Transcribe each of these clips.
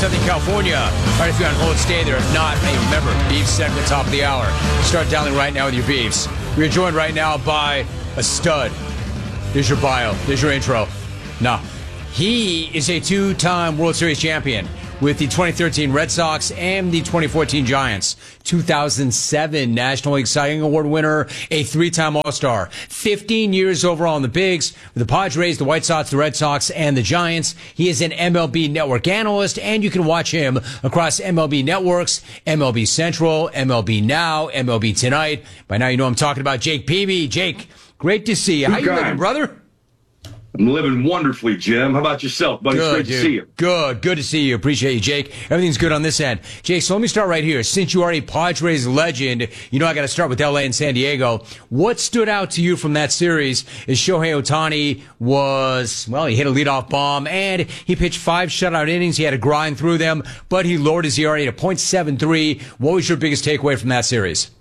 Southern California. All right, if you're on hold, stay there. If not, hey, remember, Beefs set at the top of the hour. Start dialing right now with your Beefs. We're joined right now by a stud. There's your bio. There's your intro. Nah. He is a two-time World Series champion with the 2013 Red Sox and the 2014 Giants. 2007 National League Cy Young Award winner, a three-time All-Star. 15 years overall in the bigs with the Padres, the White Sox, the Red Sox, and the Giants. He is an MLB Network analyst, and you can watch him across MLB networks, MLB Central, MLB Now, MLB Tonight. By now you know I'm talking about Jake Peavy. Jake, great to see you. How you living, brother? I'm living wonderfully, Jim. How about yourself, buddy? Good, it's great to see you. Good to see you. Appreciate you, Jake. Everything's good on this end. Jake, so let me start right here. Since you are a Padres legend, you know I got to start with L.A. and San Diego. What stood out to you from that series is Shohei Ohtani he hit a leadoff bomb, and he pitched 5 shutout innings. He had to grind through them, but he lowered his ERA to .73. What was your biggest takeaway from that series?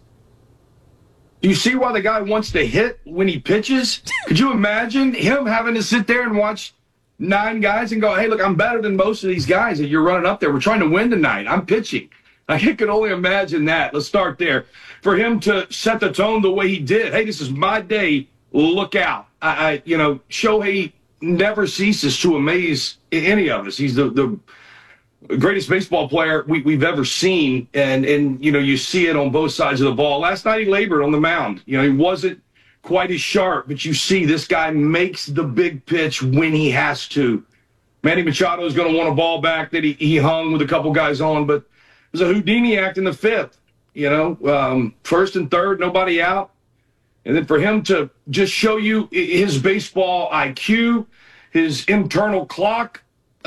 Do you see why the guy wants to hit when he pitches? Could you imagine him having to sit there and watch 9 guys and go, hey, look, I'm better than most of these guys that you're running up there. We're trying to win tonight. I'm pitching. I could only imagine that. Let's start there. For him to set the tone the way he did, hey, this is my day. Look out. Shohei never ceases to amaze any of us. He's the greatest baseball player we've ever seen, and you see it on both sides of the ball. Last night he labored on the mound. He wasn't quite as sharp, but you see this guy makes the big pitch when he has to. Manny Machado is going to want a ball back that he hung with a couple guys on, but it was a Houdini act in the 5th. First and third, nobody out. And then for him to just show you his baseball IQ, his internal clock,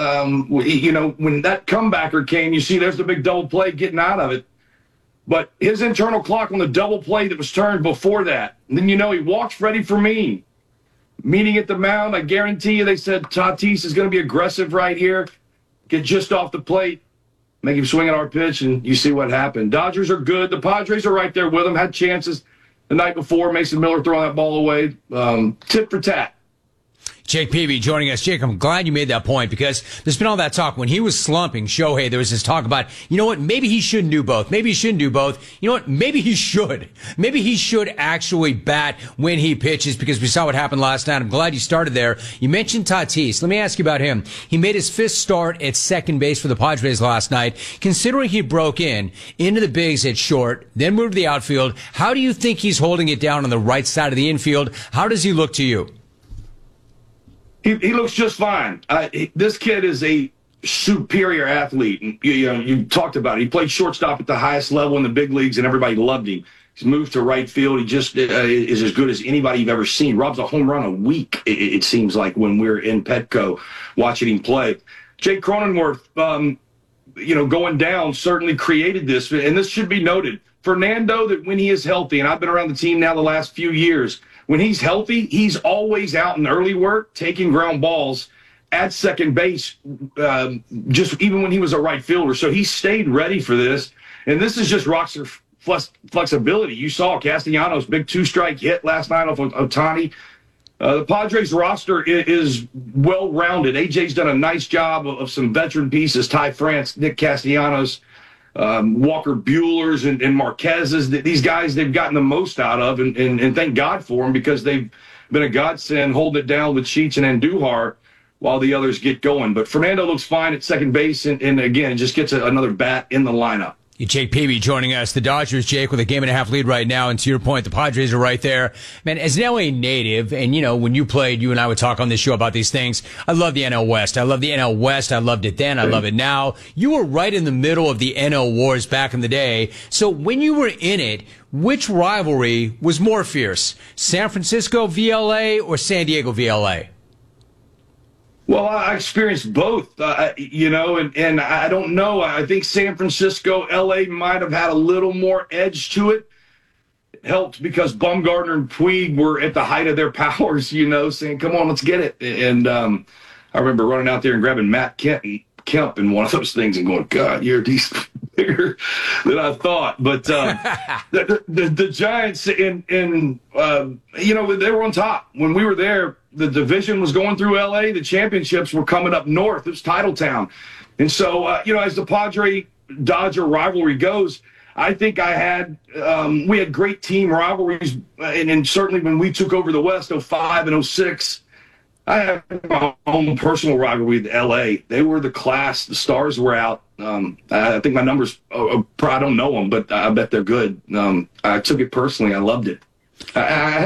when that comebacker came, you see there's the big double play getting out of it. But his internal clock on the double play that was turned before that, and then he walks Freddie Fermin. Meeting at the mound, I guarantee you they said Tatis is going to be aggressive right here, get just off the plate, make him swing at our pitch, and you see what happened. Dodgers are good. The Padres are right there with them, had chances the night before. Mason Miller throwing that ball away. Tit for tat. Jake Peavy joining us. Jake, I'm glad you made that point because there's been all that talk. When he was slumping Shohei, there was this talk about, maybe he shouldn't do both. Maybe he shouldn't do both. Maybe he should. Maybe he should actually bat when he pitches because we saw what happened last night. I'm glad you started there. You mentioned Tatis. Let me ask you about him. He made his 5th start at second base for the Padres last night. Considering he broke into the bigs at short, then moved to the outfield, how do you think he's holding it down on the right side of the infield? How does he look to you? He looks just fine. This kid is a superior athlete. You talked about it. He played shortstop at the highest level in the big leagues, and everybody loved him. He's moved to right field. He just is as good as anybody you've ever seen. Robs a home run a week, it seems like, when we're in Petco watching him play. Jake Cronenworth, going down certainly created this, and this should be noted. Fernando, that when he is healthy, and I've been around the team now the last few years, when he's healthy, he's always out in early work, taking ground balls at second base, just even when he was a right fielder. So he stayed ready for this. And this is just roster flexibility. You saw Castellanos' big 2-strike hit last night off of Ohtani. The Padres roster is well-rounded. AJ's done a nice job of some veteran pieces, Ty France, Nick Castellanos, Walker Buehler's and Marquez's. These guys they've gotten the most out of, and thank God for them because they've been a godsend holding it down with Sheets and Andujar while the others get going. But Fernando looks fine at second base, and again, just gets another bat in the lineup. Jake Peavy joining us. The Dodgers, Jake, with a 1.5 lead right now. And to your point, the Padres are right there. Man, as an LA native, and when you played, you and I would talk on this show about these things. I love the NL West. I love the NL West. I loved it then. I love it now. You were right in the middle of the NL wars back in the day. So when you were in it, which rivalry was more fierce? San Francisco VLA or San Diego VLA? Well, I experienced both, and I don't know. I think San Francisco, L.A. might have had a little more edge to it. It helped because Bumgarner and Puig were at the height of their powers, saying, come on, let's get it. And I remember running out there and grabbing Matt Kemp in one of those things and going, God, you're bigger than I thought. But the Giants, they were on top. When we were there, the division was going through L.A., the championships were coming up north. It was Titletown. And so, as the Padre-Dodger rivalry goes, I think we had great team rivalries, and certainly when we took over the West, 05 and 06, I have my own personal rivalry with L.A. They were the class. The stars were out. I think my numbers, I don't know them, but I bet they're good. I took it personally. I loved it. I